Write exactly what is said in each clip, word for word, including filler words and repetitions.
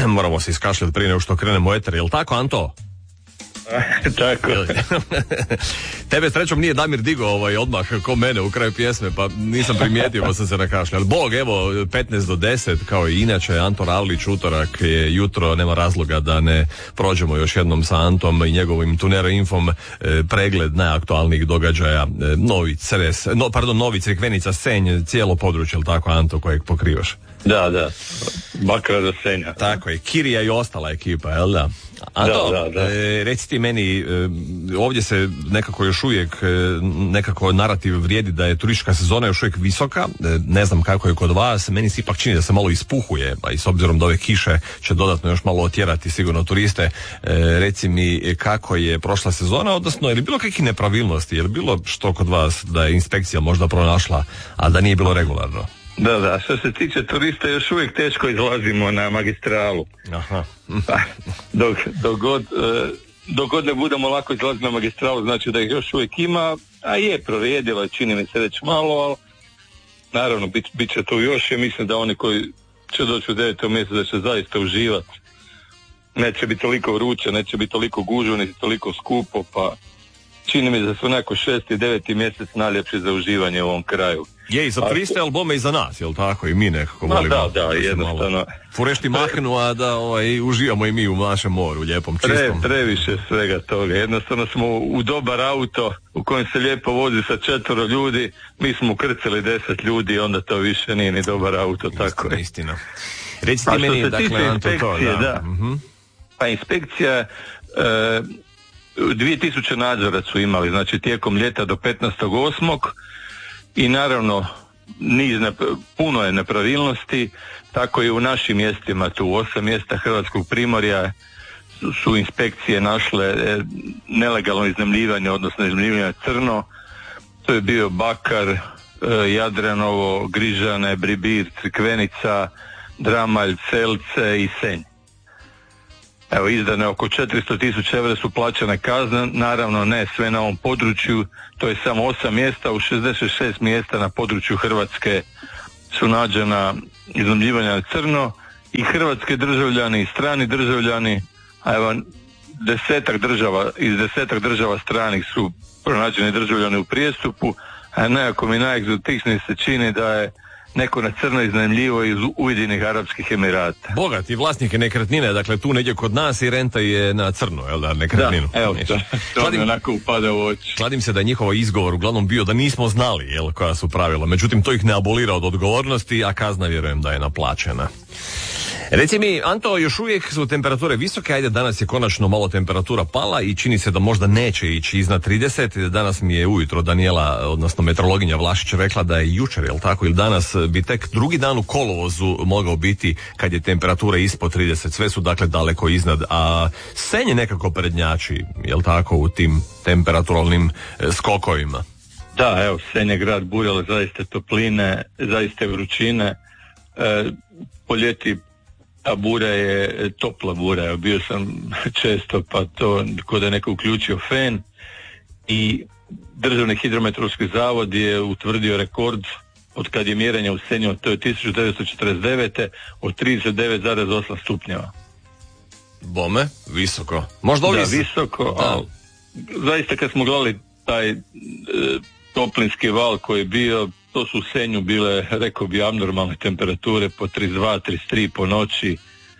Moramo se iskašljati prije nego što krenemo u eter, jel tako, Anto? Tako. Tebe srećom nije Damir digao ovaj odmah ko mene u kraju pjesme, pa nisam primijetio pa sam se nakašljao. Ali Bog, evo, petnaest do deset, kao i inače, Anto Ravlić, utorak je jutro, nema razloga da ne prođemo još jednom sa Antom i njegovim Tunero Infom e, pregled najaktualnijih događaja, e, Novi Cres, no, pardon, Novi Crikvenica, Senj, cijelo područje, jel tako, Anto, kojeg pokrivaš? Da, da, Bakra do Senja. Tako je, Kirija i ostala ekipa, jel da? Anto, da, da, da. E, reci ti meni, e, ovdje se nekako još uvijek, e, nekako narativ vrijedi da je turistička sezona još uvijek visoka, e, ne znam kako je kod vas, meni se ipak čini da se malo ispuhuje, a i s obzirom da ove kiše će dodatno još malo otjerati sigurno turiste, e, reci mi kako je prošla sezona, odnosno je li bilo kakvih nepravilnosti, je li bilo što kod vas da je inspekcija možda pronašla, a da nije bilo regularno? Da, da, što se tiče turista još uvijek teško izlazimo na magistralu. Aha. Pa, dok, dok, god, e, dok god ne budemo lako izlaziti na magistralu, znači da ih još uvijek ima, a je prorijedilo, čini mi se već malo, ali naravno bit, bit će to još i mislim da oni koji će doći u devetom mjesecu da će zaista uživati. Neće biti toliko vruće, neće biti toliko gužvo, niti toliko skupo, pa čini mi da su onako šesti i deveti mjesec najljepši za uživanje u ovom kraju. Je, i za turiste albome i za nas, jel tako? I mi nekako Ma, volimo. da, da, da jednostavno. Furešti mahnu, a da ovaj, uživamo i mi u našem moru, lijepom, čistom. Pre, previše svega toga. Jednostavno smo u dobar auto u kojem se lijepo vozi sa četvoro ljudi, mi smo ukrcali deset ljudi, onda to više nije ni dobar auto, istina, tako je. Istina. Reci ti meni, dakle, Anto, to, da. da. Uh-huh. Pa inspekcija, e, dvije tisuće nadzora su imali, znači tijekom ljeta do petnaestog osmog i naravno niz ne, puno je nepravilnosti, tako i u našim mjestima, tu osam mjesta Hrvatskog primorja su, su inspekcije našle e, nelegalno iznajmljivanje, odnosno iznajmljivanje crno. To je bio Bakar, e, Jadranovo, Grižane, Bribir, Crikvenica, Dramalj, Selce i Senj. Evo, izdane oko četiristo tisuća evra su plaćane kazne, naravno ne sve na ovom području, to je samo osam mjesta, u šezdeset šest mjesta na području Hrvatske su nađena iznajmljivanja na crno i hrvatski državljani i strani državljani, a evo desetak država, iz desetak država stranih su pronađeni državljani u prijestupu, a nekako mi najegzotičnije se čini da je neko na crno iznajmljivo iz Ujedinjenih Arapskih Emirata. Bogati vlasnike nekretnine, dakle tu negdje kod nas i renta je na crno, jel da, nekretninu. Da, evo, to, to mi onako upada u oči. Kladim se da je njihov izgovor uglavnom bio da nismo znali, jel, koja su pravila. Međutim, to ih ne abolira od odgovornosti, a kazna vjerujem da je naplaćena. Reci mi, Anto, još uvijek su temperature visoke, ajde danas je konačno malo temperatura pala i čini se da možda neće ići iznad trideset. Danas mi je ujutro Daniela, odnosno meteorologinja Vlašić, rekla da je jučer, jel tako, ili danas bi tek drugi dan u kolovozu mogao biti kad je temperatura ispod trideset. Sve su dakle daleko iznad, a Senj je nekako prednjači, jel tako, u tim temperaturalnim skokovima. Da, evo, Senj je grad bujale, zaista topline, zaista vrućine, e, po ljeti ta bura je topla bura, bio sam često pa to kod da je neko uključio fen i Državni hidrometeorološki zavod je utvrdio rekord od kad je mjerenje u Senju, to je tisuću devetsto četrdeset devete od trideset devet zarez osam stupnjeva. Bome, visoko. Možda ovdje... Da, visoko, da. ali zaista kad smo gledali taj e, toplinski val koji je bio, to su u Senju bile, rekao bi, abnormalne temperature po trideset dva trideset tri po noći.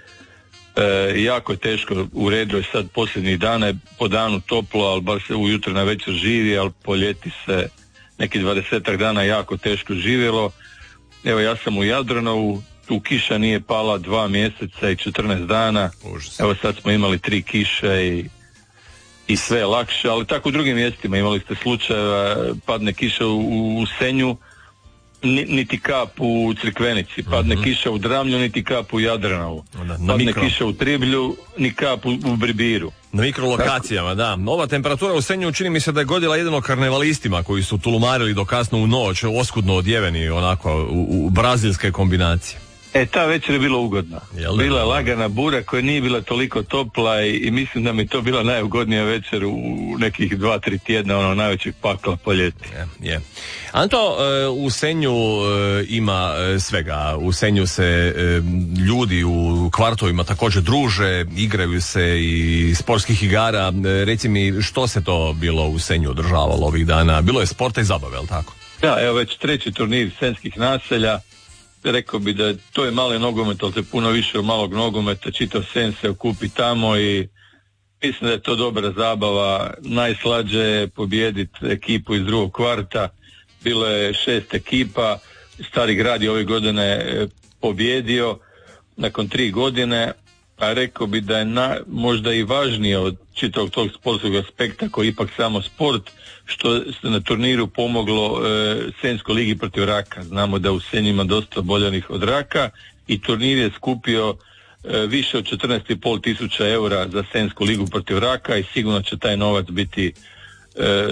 E, jako je teško, u redu je sad posljednjih dana, je po danu toplo, ali bar se ujutro na večer živi, ali po ljeti se neki dvadesetak dana jako teško živjelo. Evo, ja sam u Jadranovu, tu kiša nije pala dva mjeseca i četrnaest dana. Užas. Evo sad smo imali tri kiše i i sve je lakše, ali tako u drugim mjestima imali ste slučajeva, padne kiša u, u Senju, niti kap u Crikvenici, padne uh-huh. kiša u Dramlju, niti kap u Jadranovu, na, na padne mikro. kiša u Triblju, ni kap u, u Bribiru. Na mikrolokacijama, da. Ova temperatura u Senju čini mi se da je godila jedino karnevalistima koji su tulumarili do kasno u noć, oskudno odjeveni onako u, u brazilske kombinacije. E, ta večer je bila ugodna. Bila je lagana bura koja nije bila toliko topla i, i mislim da mi to bila najugodnija večer u nekih dva, tri tjedna, ono najvećeg pakla po ljeti. Je, je. Anto, u Senju ima svega. U Senju se ljudi u kvartovima također druže, igraju se i sportskih igara. Reci mi, što se to bilo u Senju održavalo ovih dana? Bilo je sporta i zabave, jel tako? Da, evo već treći turnir senskih naselja. Rekao bi da to je mali nogomet, ali to je puno više od malog nogometa, čitav Sen se okupi tamo i mislim da je to dobra zabava. Najslađe je pobijediti ekipu iz drugog kvarta, bilo je šest ekipa, Stari Grad je ove godine pobjedio nakon tri godine, a rekao bi da je na, možda i važnije od čitavog tog sportskog aspekta koji je ipak samo sport, što se na turniru pomoglo e, Senjskoj ligi protiv raka. Znamo da u Senju ima dosta oboljelih od raka i turnir je skupio e, više od četrnaest i pol tisuća eura za Senjsku ligu protiv raka i sigurno će taj novac biti e,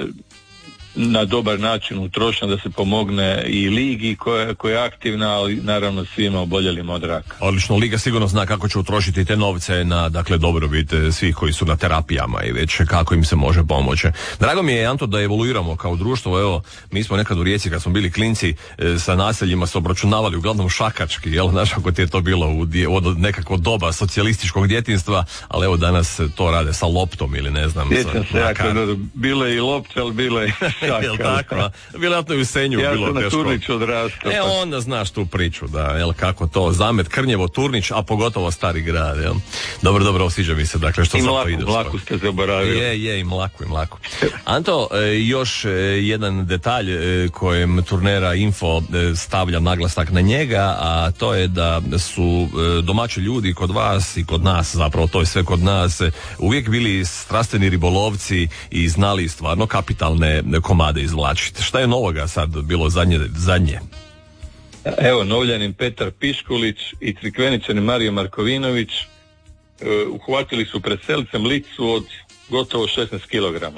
na dobar način utrošen da se pomogne i ligi koja, koja je aktivna, ali naravno svima oboljelima od raka. Odlično, liga sigurno zna kako će utrošiti te novce na, dakle, dobrobit svih koji su na terapijama i već kako im se može pomoći. Drago mi je, Anto, da evoluiramo kao društvo. Evo, mi smo nekad u Rijeci kad smo bili klinci sa naseljima se obračunavali uglavnom šakački, jel, znaš kako ti je to bilo u od nekakvo doba socijalističkog djetinjstva, ali evo danas to rade sa loptom ili ne znam. Sjećam se, jako, bilo je i lopće, ali bilo je jel tako? Vjerojatno i u Senju ja bilo teško. Ja sam na Turniću odrastao. E, onda znaš tu priču, da, jel, kako to, Zamet, Krnjevo, Turnić, a pogotovo Stari Grad, jel? Dobro, dobro, osviđa mi se, dakle, što I sad mlaku, to ide. I mlaku ste zaboravili. Je, je, i mlaku, i mlaku. Anto, još jedan detalj kojem Turnera Info stavlja naglasak na njega, a to je da su domaći ljudi kod vas i kod nas, zapravo to je sve kod nas, uvijek bili strastveni ribolovci i znali stvarno kapitalne komade izvlačiti. Šta je novoga sad bilo zadnje? zadnje? Evo, Novljanin Petar Piškulić i Crikveničanin Mario Markovinović uh, uhvatili su pred Selcem licu od gotovo šesnaest kilograma.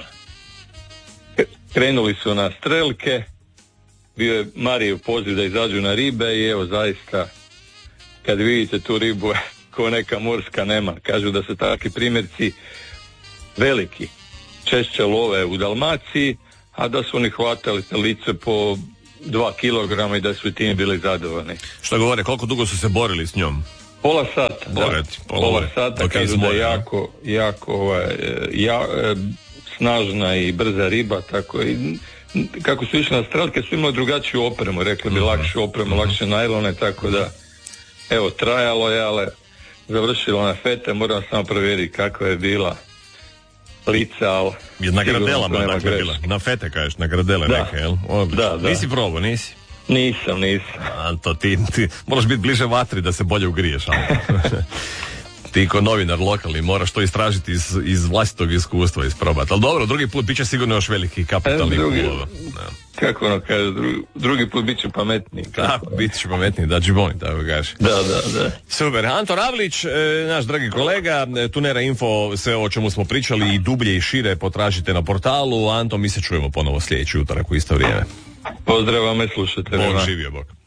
Krenuli su na strelke, bio je Marijev poziv da izađu na ribe i evo zaista kad vidite tu ribu ko neka morska nema. Kažu da su takvi primjerci veliki. Češće love u Dalmaciji, a da su oni hvatali lice po dva kilograma i da su i tim bili zadovoljni. Što govore, koliko dugo su se borili s njom? Pola sata. Boreti, pola, pola sata, okay, kažu da je jako, jako ovaj, ja, snažna i brza riba, tako i kako su išli na strelke su imali drugačiju opremu, rekli bi mm-hmm. lakšu opremu, mm-hmm. lakše najlone, tako da evo, trajalo je, ali završilo na fete, moram samo provjeriti kakva je bila lica, ali na gradelama, dakle, bila. Na fete, kažeš, na gradele da. Neke, jel? Da, da. Nisi probao, nisi? Nisam, nisam. Anto, ti, ti moraš biti bliže vatri da se bolje ugriješ, ti ko novinar lokalni moraš to istražiti iz, iz vlastitog iskustva isprobati. Ali dobro, drugi put bit će sigurno još veliki kapitalni ulova. Kako ono kaže, drugi, drugi put bit će pametniji. Tako, bit će pametniji, da džiboni, tako kaže. Da, da, da. Super, Anto Ravlić, naš dragi kolega, Turnera Info, sve o čemu smo pričali i dublje i šire potražite na portalu. Anto, mi se čujemo ponovo sljedeći utorak u isto vrijeme. Pozdrav vam i slušajte. Bog živio, Bog.